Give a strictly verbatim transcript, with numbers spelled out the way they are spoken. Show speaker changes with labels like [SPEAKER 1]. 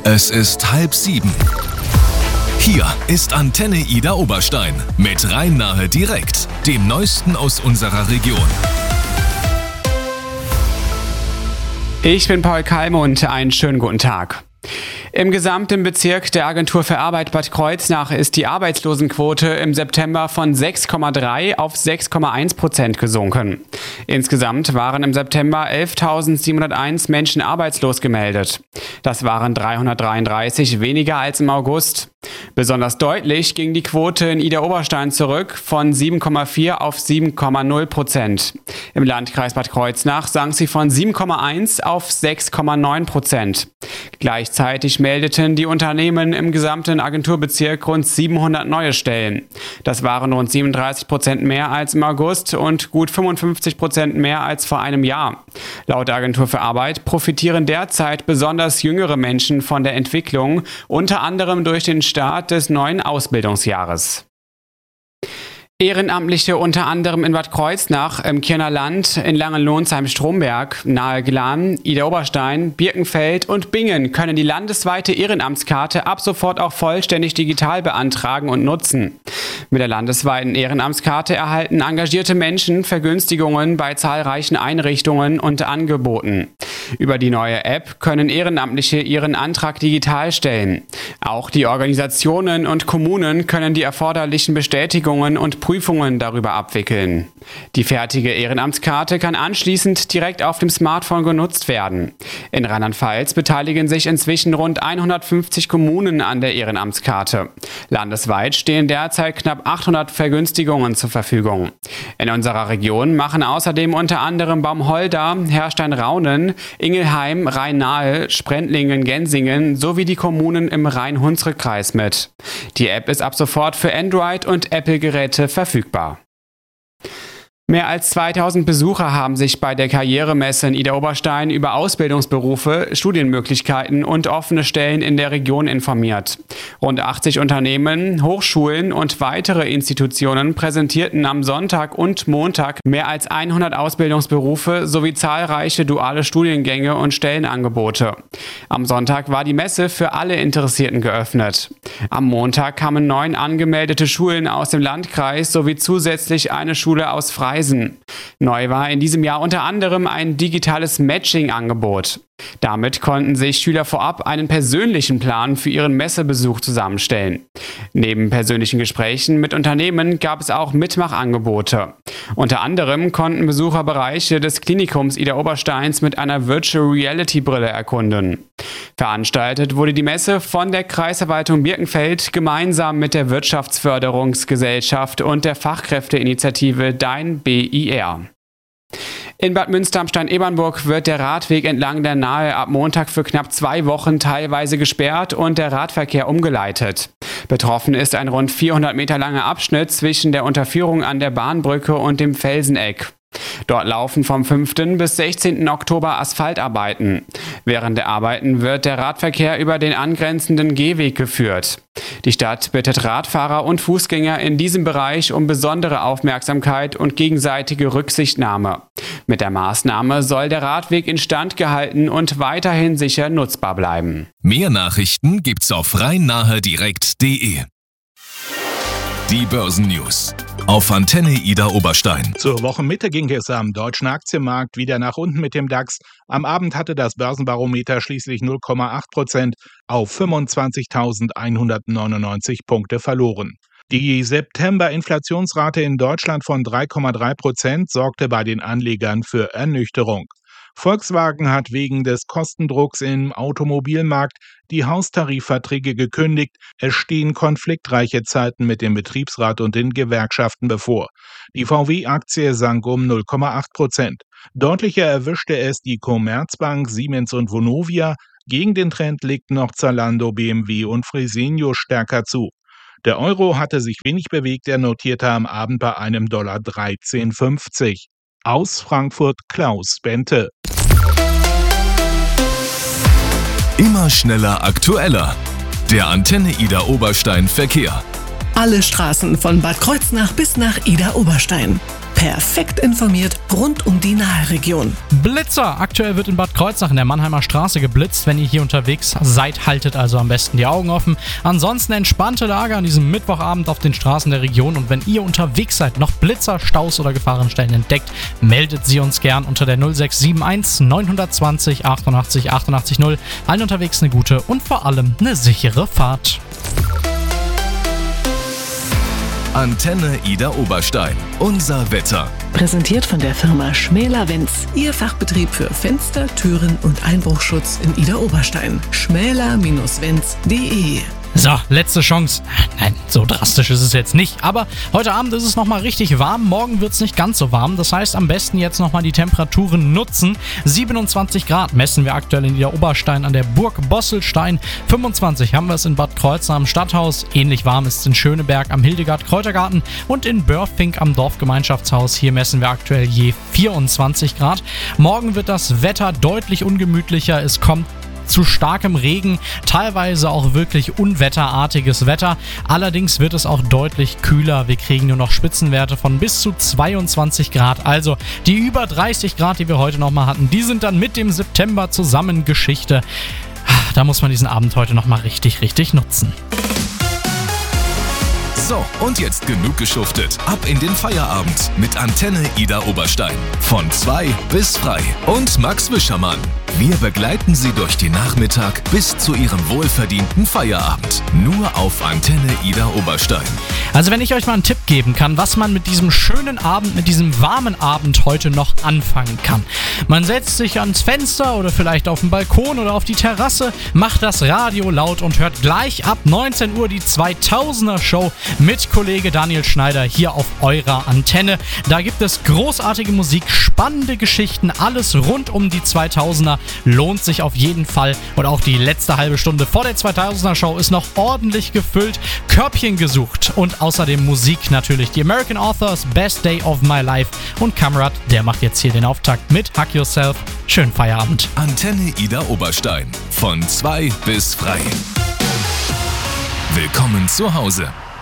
[SPEAKER 1] Es ist halb sieben. Hier ist Antenne Ida Oberstein mit Rhein-Nahe direkt, dem Neuesten aus unserer Region.
[SPEAKER 2] Ich bin Paul Kalme und einen schönen guten Tag. Im gesamten Bezirk der Agentur für Arbeit Bad Kreuznach ist die Arbeitslosenquote im September von sechs Komma drei auf sechs Komma eins Prozent gesunken. Insgesamt waren im September elftausendsiebenhunderteins Menschen arbeitslos gemeldet. Das waren dreihundertdreiunddreißig weniger als im August. Besonders deutlich ging die Quote in Ida Oberstein zurück von sieben Komma vier auf sieben Komma null Prozent. Im Landkreis Bad Kreuznach sank sie von sieben Komma eins auf sechs Komma neun Prozent. Gleichzeitig meldeten die Unternehmen im gesamten Agenturbezirk rund siebenhundert neue Stellen. Das waren rund siebenunddreißig Prozent mehr als im August und gut fünfundfünfzig Prozent mehr als vor einem Jahr. Laut der Agentur für Arbeit profitieren derzeit besonders jüngere Menschen von der Entwicklung, unter anderem durch den Start des neuen Ausbildungsjahres. Ehrenamtliche unter anderem in Bad Kreuznach, im Kärntner Land, in Langenlohnsheim-Stromberg, nahe Glan, Ida Oberstein, Birkenfeld und Bingen können die landesweite Ehrenamtskarte ab sofort auch vollständig digital beantragen und nutzen. Mit der landesweiten Ehrenamtskarte erhalten engagierte Menschen Vergünstigungen bei zahlreichen Einrichtungen und Angeboten. Über die neue App können Ehrenamtliche ihren Antrag digital stellen. Auch die Organisationen und Kommunen können die erforderlichen Bestätigungen und Prüfungen darüber abwickeln. Die fertige Ehrenamtskarte kann anschließend direkt auf dem Smartphone genutzt werden. In Rheinland-Pfalz beteiligen sich inzwischen rund hundertfünfzig Kommunen an der Ehrenamtskarte. Landesweit stehen derzeit knapp achthundert Vergünstigungen zur Verfügung. In unserer Region machen außerdem unter anderem Baumholder, Herstein-Raunen, Ingelheim, Rhein-Nahe, Sprendlingen, Gensingen sowie die Kommunen im Rhein-Hunsrück-Kreis mit. Die App ist ab sofort für Android- und Apple-Geräte verfügbar. Mehr als zweitausend Besucher haben sich bei der Karrieremesse in Ida Oberstein über Ausbildungsberufe, Studienmöglichkeiten und offene Stellen in der Region informiert. Rund achtzig Unternehmen, Hochschulen und weitere Institutionen präsentierten am Sonntag und Montag mehr als hundert Ausbildungsberufe sowie zahlreiche duale Studiengänge und Stellenangebote. Am Sonntag war die Messe für alle Interessierten geöffnet. Am Montag kamen neun angemeldete Schulen aus dem Landkreis sowie zusätzlich eine Schule aus Freising. Neu war in diesem Jahr unter anderem ein digitales Matching-Angebot. Damit konnten sich Schüler vorab einen persönlichen Plan für ihren Messebesuch zusammenstellen. Neben persönlichen Gesprächen mit Unternehmen gab es auch Mitmachangebote. Unter anderem konnten Besucher Bereiche des Klinikums Ida Obersteins mit einer Virtual Reality Brille erkunden. Veranstaltet wurde die Messe von der Kreisverwaltung Birkenfeld gemeinsam mit der Wirtschaftsförderungsgesellschaft und der Fachkräfteinitiative Dein B I R. In Bad Münster am Stein-Ebernburg wird der Radweg entlang der Nahe ab Montag für knapp zwei Wochen teilweise gesperrt und der Radverkehr umgeleitet. Betroffen ist ein rund vierhundert Meter langer Abschnitt zwischen der Unterführung an der Bahnbrücke und dem Felseneck. Dort laufen vom fünften bis sechzehnten Oktober Asphaltarbeiten. Während der Arbeiten wird der Radverkehr über den angrenzenden Gehweg geführt. Die Stadt bittet Radfahrer und Fußgänger in diesem Bereich um besondere Aufmerksamkeit und gegenseitige Rücksichtnahme. Mit der Maßnahme soll der Radweg instand gehalten und weiterhin sicher nutzbar bleiben.
[SPEAKER 1] Mehr Nachrichten gibt's auf rhein-nahe direkt punkt de. Die Börsennews auf Antenne Ida Oberstein.
[SPEAKER 3] Zur Wochenmitte ging es am deutschen Aktienmarkt wieder nach unten mit dem DAX. Am Abend hatte das Börsenbarometer schließlich null Komma acht Prozent auf fünfundzwanzigtausendeinhundertneunundneunzig Punkte verloren. Die September-Inflationsrate in Deutschland von drei Komma drei Prozent sorgte bei den Anlegern für Ernüchterung. Volkswagen hat wegen des Kostendrucks im Automobilmarkt die Haustarifverträge gekündigt. Es stehen konfliktreiche Zeiten mit dem Betriebsrat und den Gewerkschaften bevor. Die V W-Aktie sank um null Komma acht Prozent. Deutlicher erwischte es die Commerzbank, Siemens und Vonovia. Gegen den Trend legten noch Zalando, B M W und Fresenius stärker zu. Der Euro hatte sich wenig bewegt, er notierte am Abend bei einem Dollar dreizehn fünfzig. Aus Frankfurt Klaus Bente.
[SPEAKER 1] Immer schneller, aktueller. Der Antenne Ida Oberstein Verkehr.
[SPEAKER 4] Alle Straßen von Bad Kreuznach bis nach Ida Oberstein. Perfekt informiert rund um die Nahe-Region.
[SPEAKER 5] Blitzer! Aktuell wird in Bad Kreuznach in der Mannheimer Straße geblitzt. Wenn ihr hier unterwegs seid, haltet also am besten die Augen offen. Ansonsten entspannte Lage an diesem Mittwochabend auf den Straßen der Region. Und wenn ihr unterwegs seid, noch Blitzer, Staus oder Gefahrenstellen entdeckt, meldet sie uns gern unter der null sechs sieben eins neun zwei null achtundachtzig achtundachtzig null. Allen unterwegs eine gute und vor allem eine sichere Fahrt.
[SPEAKER 1] Antenne Ida Oberstein. Unser Wetter.
[SPEAKER 4] Präsentiert von der Firma Schmäler-Wenz. Ihr Fachbetrieb für Fenster, Türen und Einbruchschutz in Ida Oberstein. schmäler Bindestrich wenz punkt de.
[SPEAKER 5] So, letzte Chance. Nein, so drastisch ist es jetzt nicht. Aber heute Abend ist es nochmal richtig warm. Morgen wird es nicht ganz so warm. Das heißt, am besten jetzt nochmal die Temperaturen nutzen. siebenundzwanzig Grad messen wir aktuell in Ida Oberstein an der Burg Bosselstein. fünfundzwanzig haben wir es in Bad Kreuznach am Stadthaus. Ähnlich warm ist es in Schöneberg am Hildegard-Kräutergarten und in Börfink am Dorfgemeinschaftshaus. Hier messen wir aktuell je vierundzwanzig Grad. Morgen wird das Wetter deutlich ungemütlicher. Es kommt zu starkem Regen, teilweise auch wirklich unwetterartiges Wetter. Allerdings wird es auch deutlich kühler. Wir kriegen nur noch Spitzenwerte von bis zu zweiundzwanzig Grad. Also die über dreißig Grad, die wir heute nochmal hatten, die sind dann mit dem September zusammen Geschichte. Da muss man diesen Abend heute nochmal richtig, richtig nutzen.
[SPEAKER 1] So, und jetzt genug geschuftet. Ab in den Feierabend mit Antenne Ida Oberstein. Von zwei bis frei. Und Max Wischermann. Wir begleiten Sie durch den Nachmittag bis zu Ihrem wohlverdienten Feierabend. Nur auf Antenne Ida Oberstein.
[SPEAKER 5] Also wenn ich euch mal einen Tipp geben kann, was man mit diesem schönen Abend, mit diesem warmen Abend heute noch anfangen kann. Man setzt sich ans Fenster oder vielleicht auf den Balkon oder auf die Terrasse, macht das Radio laut und hört gleich ab neunzehn Uhr die zweitausender Show mit Kollege Daniel Schneider hier auf eurer Antenne. Da gibt es großartige Musik, spannende Geschichten, alles rund um die zweitausender. Lohnt sich auf jeden Fall. Und auch die letzte halbe Stunde vor der zweitausender Show ist noch ordentlich gefüllt. Körbchen gesucht und außerdem Musik natürlich. Die American Authors, Best Day of My Life und Kamrat, der macht jetzt hier den Auftakt mit Hug Yourself. Schönen Feierabend.
[SPEAKER 1] Antenne Ida Oberstein. Von zwei bis frei. Willkommen zu Hause.